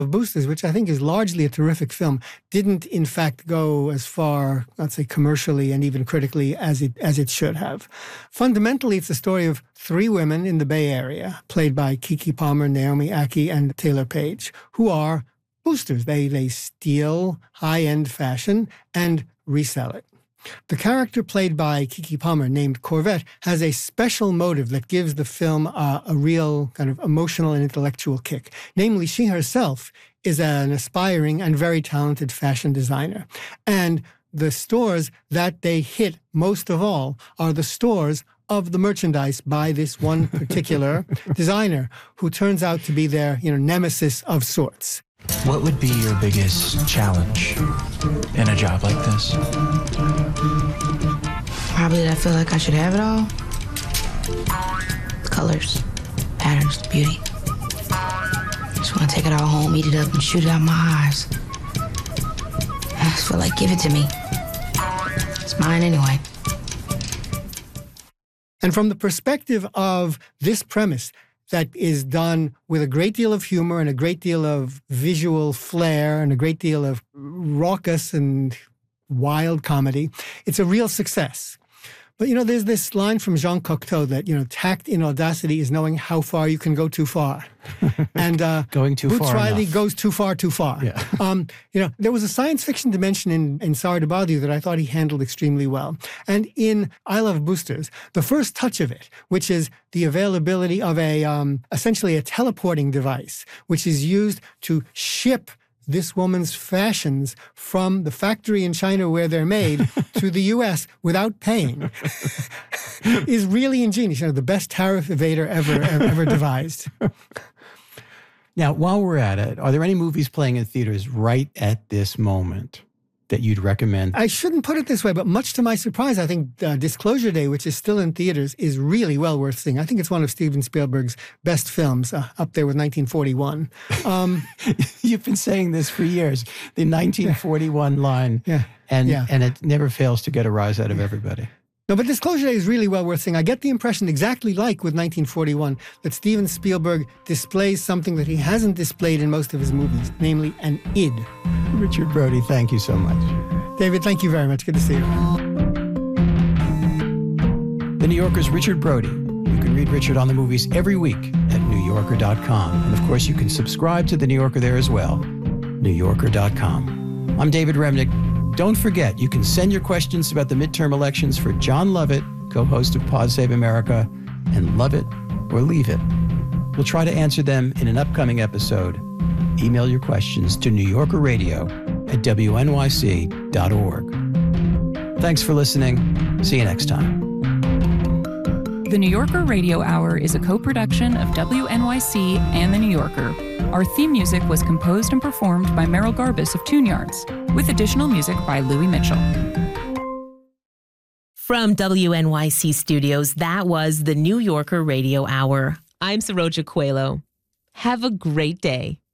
Boosters, which I think is largely a terrific film, didn't in fact go as far, let's say, commercially and even critically as it should have. Fundamentally, it's the story of three women in the Bay Area, played by Keke Palmer, Naomi Ackie, and Taylor Page, who are boosters. They steal high-end fashion and resell it. The character played by Keke Palmer, named Corvette, has a special motive that gives the film a real kind of emotional and intellectual kick. Namely, she herself is an aspiring and very talented fashion designer. And the stores that they hit most of all are the stores of the merchandise by this one particular designer, who turns out to be their, nemesis of sorts. What would be your biggest challenge in a job like this? Probably that I feel like I should have it all. The colors, patterns, the beauty. Just want to take it all home, eat it up, and shoot it out my eyes. I just feel like, give it to me. It's mine anyway. And from the perspective of this premise, that is done with a great deal of humor and a great deal of visual flair and a great deal of raucous and wild comedy, it's a real success. But, there's this line from Jean Cocteau that, tact in audacity is knowing how far you can go too far. And going too Boots far Riley enough. goes too far. Yeah. There was a science fiction dimension in Sorry to Bother You that I thought he handled extremely well. And in I Love Boosters, the first touch of it, which is the availability of essentially a teleporting device, which is used to ship this woman's fashions from the factory in China where they're made to the U.S. without paying, is really ingenious. The best tariff evader ever devised. Now, while we're at it, are there any movies playing in theaters right at this moment that you'd recommend? I shouldn't put it this way, but much to my surprise, I think Disclosure Day, which is still in theaters, is really well worth seeing. I think it's one of Steven Spielberg's best films, up there with 1941. You've been saying this for years, the 1941 line, and it never fails to get a rise out of everybody. No, but Disclosure Day is really well worth seeing. I get the impression, exactly like with 1941, that Steven Spielberg displays something that he hasn't displayed in most of his movies, namely an id. Richard Brody, thank you so much. David, thank you very much. Good to see you. The New Yorker's Richard Brody. You can read Richard on the movies every week at NewYorker.com. And of course, you can subscribe to The New Yorker there as well, NewYorker.com. I'm David Remnick. Don't forget, you can send your questions about the midterm elections for John Lovett, co-host of Pod Save America, and love it or leave it. We'll try to answer them in an upcoming episode. Email your questions to newyorkerradio@wnyc.org. Thanks for listening. See you next time. The New Yorker Radio Hour is a co-production of WNYC and The New Yorker. Our theme music was composed and performed by Merrill Garbus of Tune Yards, with additional music by Louis Mitchell. From WNYC Studios, that was the New Yorker Radio Hour. I'm Saroja Coelho. Have a great day.